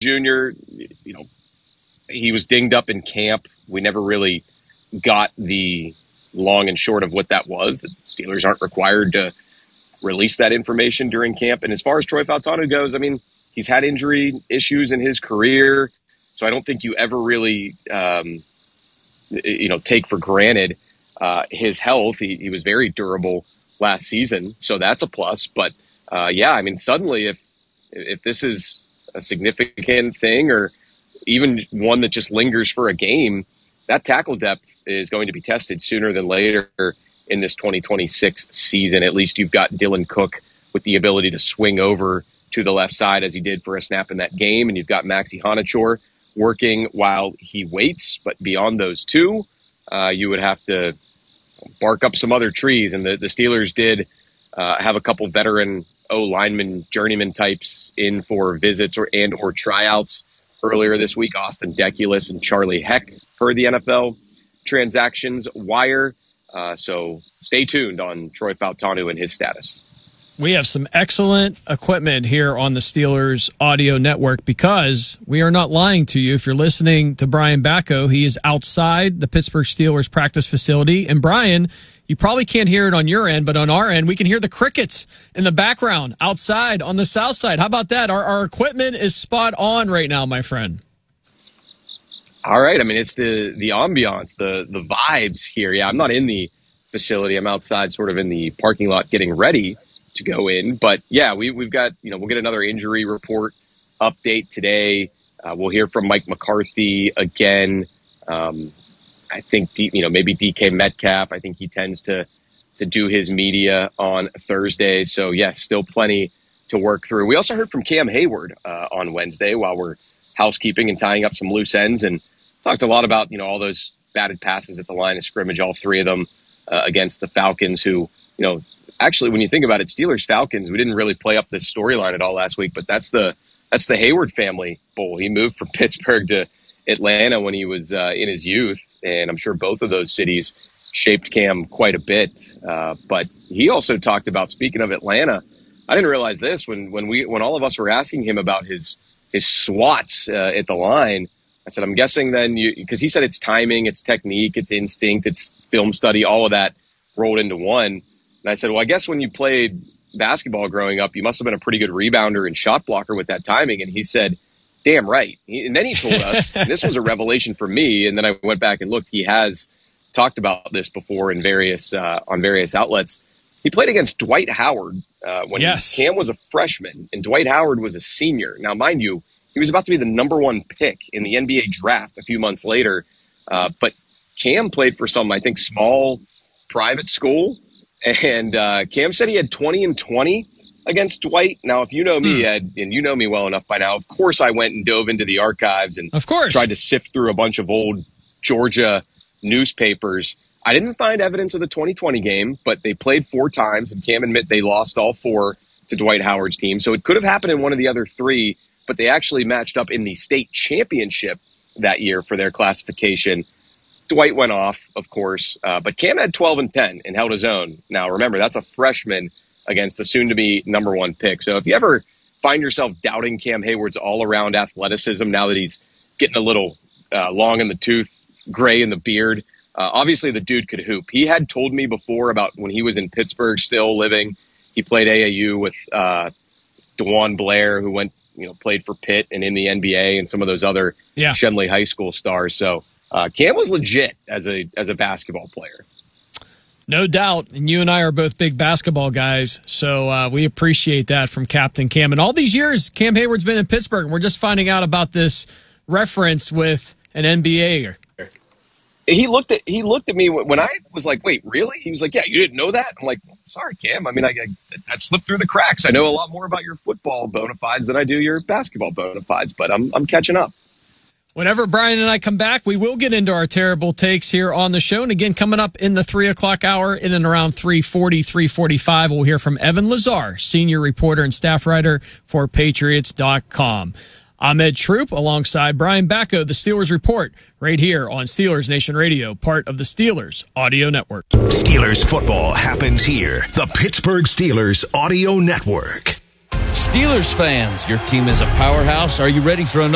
Jr., he was dinged up in camp. We never really got the long and short of what that was. The Steelers aren't required to release that information during camp. And as far as Troy Fautanu goes, he's had injury issues in his career, so I don't think you ever really, take for granted his health. He was very durable last season, so that's a plus. But suddenly if this is a significant thing or even one that just lingers for a game, that tackle depth is going to be tested sooner than later in this 2026 season. At least you've got Dylan Cook with the ability to swing over to the left side as he did for a snap in that game. And you've got Maxi Honachor working while he waits. But beyond those two, you would have to bark up some other trees. And the Steelers did have a couple veteran O-lineman, journeyman types in for visits or tryouts earlier this week. Austin Deculus and Charlie Heck per the NFL Transactions Wire. So stay tuned on Troy Fautanu and his status. We have some excellent equipment here on the Steelers audio network because we are not lying to you. If you're listening to Brian Bacco, he is outside the Pittsburgh Steelers practice facility. And Brian, you probably can't hear it on your end, but on our end, we can hear the crickets in the background outside on the south side. How about that? Our equipment is spot on right now, my friend. All right. It's the ambiance, the vibes here. Yeah, I'm not in the facility. I'm outside sort of in the parking lot getting ready to go in. But yeah, we've got, we'll get another injury report update today. We'll hear from Mike McCarthy again. I think, maybe DK Metcalf. I think he tends to do his media on Thursday. So yes, still plenty to work through. We also heard from Cam Hayward on Wednesday while we're housekeeping and tying up some loose ends, and talked a lot about, all those batted passes at the line of scrimmage, all three of them against the Falcons, who, actually, when you think about it, Steelers-Falcons, we didn't really play up this storyline at all last week, but that's the Hayward family bowl. He moved from Pittsburgh to Atlanta when he was in his youth, and I'm sure both of those cities shaped Cam quite a bit. But he also talked about, speaking of Atlanta, I didn't realize this, when all of us were asking him about his swats at the line, I said, I'm guessing then because he said it's timing, it's technique, it's instinct, it's film study, all of that rolled into one. And I said, well, I guess when you played basketball growing up, you must have been a pretty good rebounder and shot blocker with that timing. And he said, damn right. And then he told us, and this was a revelation for me, and then I went back and looked, he has talked about this before in various on various outlets. He played against Dwight Howard when Cam was a freshman, and Dwight Howard was a senior. Now, mind you, he was about to be the number one pick in the NBA draft a few months later. But Cam played for some, I think, small private school. And Cam said he had 20 and 20 against Dwight. Now, if you know me, Ed, and you know me well enough by now, of course I went and dove into the archives and tried to sift through a bunch of old Georgia newspapers. I didn't find evidence of the 2020 game, but they played 4 times, and Cam admit they lost all 4 to Dwight Howard's team. So it could have happened in one of the other 3, but they actually matched up in the state championship that year for their classification. Dwight went off, of course, but Cam had 12 and 10 and held his own. Now, remember, that's a freshman against the soon-to-be number 1 pick. So if you ever find yourself doubting Cam Hayward's all-around athleticism now that he's getting a little long in the tooth, gray in the beard, obviously the dude could hoop. He had told me before about when he was in Pittsburgh still living, he played AAU with DeJuan Blair, who played for Pitt and in the NBA and some of those other Shenley High School stars. So Cam was legit as a basketball player. No doubt. And you and I are both big basketball guys, so we appreciate that from Captain Cam. And all these years, Cam Hayward's been in Pittsburgh, and we're just finding out about this reference with an NBA. He looked at me when I was like, wait, really? He was like, yeah, you didn't know that? I'm like, sorry, Cam. I that slipped through the cracks. I know a lot more about your football bona fides than I do your basketball bona fides, but I'm catching up. Whenever Brian and I come back, we will get into our terrible takes here on the show. And again, coming up in the 3 o'clock hour, in and around 3:40, 3:45, we'll hear from Evan Lazar, senior reporter and staff writer for Patriots.com. I'm Ed Troop alongside Brian Bacco, the Steelers Report, right here on Steelers Nation Radio, part of the Steelers Audio Network. Steelers football happens here. The Pittsburgh Steelers Audio Network. Steelers fans, your team is a powerhouse. Are you ready for another?